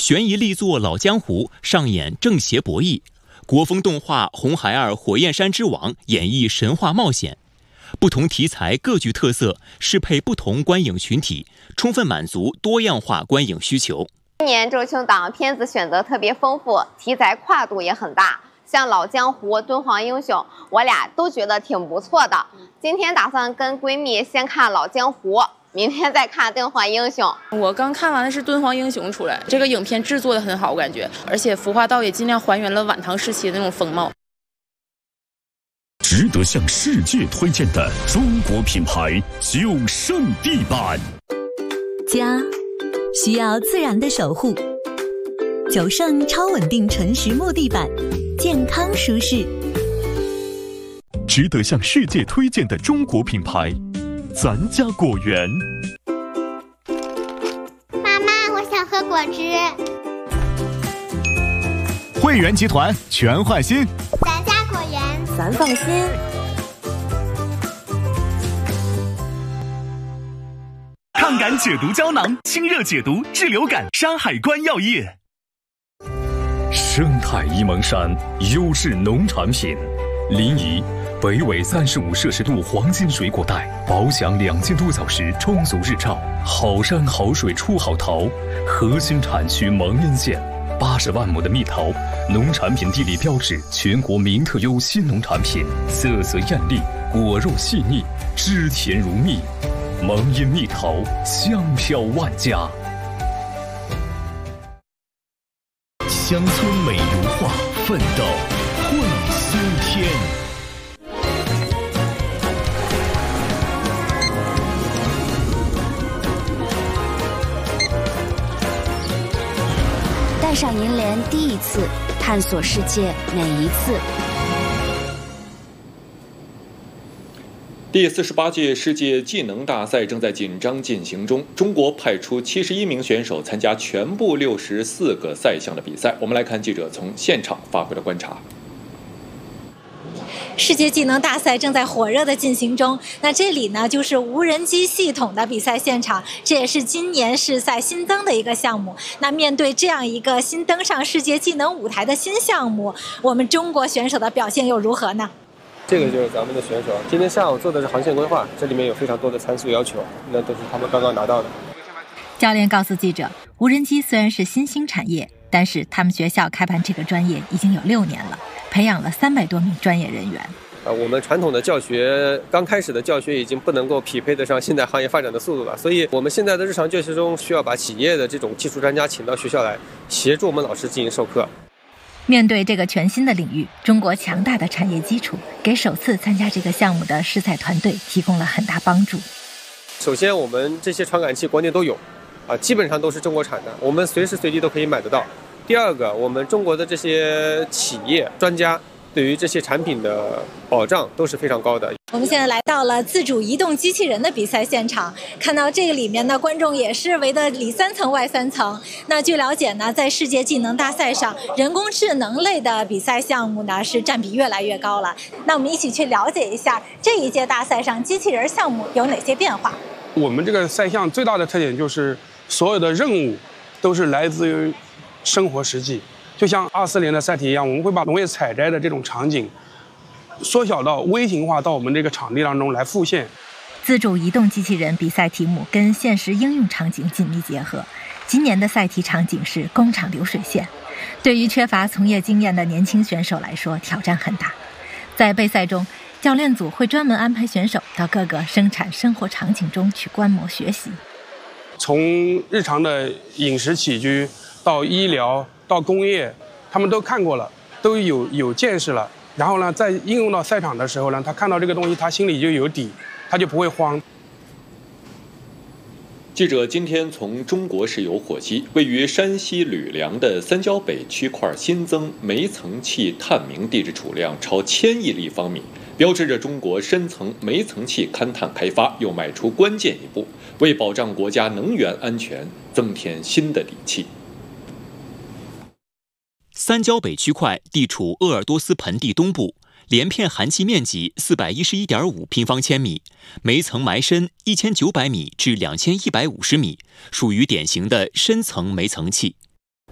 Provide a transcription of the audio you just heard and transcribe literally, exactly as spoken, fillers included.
悬疑力作《老江湖》上演正邪博弈，国风动画《红孩儿火焰山之王》演绎神话冒险。不同题材各具特色，适配不同观影群体，充分满足多样化观影需求。 今年周青档片子选择特别丰富，题材跨度也很大，像《老江湖》《敦煌英雄》，我俩都觉得挺不错的。今天打算跟闺蜜先看《老江湖》，明天再看《敦煌英雄》。 我刚看完的是《敦煌英雄》出来，这个影片制作的很好，我感觉，而且服化道也尽量还原了晚唐时期的那种风貌。 值得向世界推荐的中国品牌九胜地板。 家需要自然的守护，九胜超稳定纯实木地板，健康舒适。 值得向世界推荐的中国品牌咱家果园。 妈妈，我想喝果汁。 汇源集团全换新， 咱家果园， 咱放心。 抗感解毒胶囊，清热解毒，治流感。山海关药业。 生态沂蒙山优质农产品，临沂北纬三十五摄氏度黄金水果带，保享两千多小时充足日照，好山好水出好桃。核心产区蒙阴县，八十万亩的蜜桃，农产品地理标志，全国名特优新农产品，色泽艳丽，果肉细腻，汁甜如蜜。蒙阴蜜桃，香飘万家。 乡村美如画，奋斗会新天。 带上银联第一次，探索世界每一次。 第四十八届世界技能大赛正在紧张进行中，中国派出七十一名选手参加全部六十四个赛项的比赛。我们来看记者从现场发回的观察。 世界技能大赛正在火热的进行中，那这里呢就是无人机系统的比赛现场，这也是今年世赛新增的一个项目。那面对这样一个新登上世界技能舞台的新项目，我们中国选手的表现又如何呢？ 这个就是咱们的选手，今天下午做的是航线规划，这里面有非常多的参数要求，那都是他们刚刚拿到的。 教练告诉记者，无人机虽然是新兴产业，但是他们学校开办这个专业已经有六年了，培养了三百多名专业人员。 啊，我们传统的教学刚开始的教学已经不能够匹配得上现在行业发展的速度了，所以我们现在的日常教学中需要把企业的这种技术专家请到学校来，协助我们老师进行授课。 面对这个全新的领域，中国强大的产业基础给首次参加这个项目的试赛团队提供了很大帮助。 首先，我们这些传感器国内都有，啊，基本上都是中国产的，我们随时随地都可以买得到。第二个，我们中国的这些企业专家对于这些产品的保障都是非常高的。 我们现在来到了自主移动机器人的比赛现场，看到这个里面呢，观众也是围得里三层外三层。那据了解呢，在世界技能大赛上，人工智能类的比赛项目呢是占比越来越高了。那我们一起去了解一下这一届大赛上机器人项目有哪些变化。 我们这个赛项最大的特点就是所有的任务都是来自于生活实际，就像二四年的赛题一样，我们会把农业采摘的这种场景缩小到微型化到我们这个场地当中来复现。 自主移动机器人比赛题目跟现实应用场景紧密结合。今年的赛题场景是工厂流水线，对于缺乏从业经验的年轻选手来说挑战很大。在备赛中，教练组会专门安排选手到各个生产生活场景中去观摩学习。 从日常的饮食起居到医疗到工业，他们都看过了，都有有见识了。然后呢，在应用到赛场的时候呢，他看到这个东西，他心里就有底，他就不会慌。 记者今天从中国石油获悉，位于山西吕梁的三焦北区块新增煤层气探明地质储量超千亿立方米，标志着中国深层煤层气勘探开发又迈出关键一步，为保障国家能源安全增添新的底气。 三焦北区块地处鄂尔多斯盆地东部，连片含气面积四百一十一点五平方千米，煤层埋深一千九百米至两千一百五十米，属于典型的深层煤层气。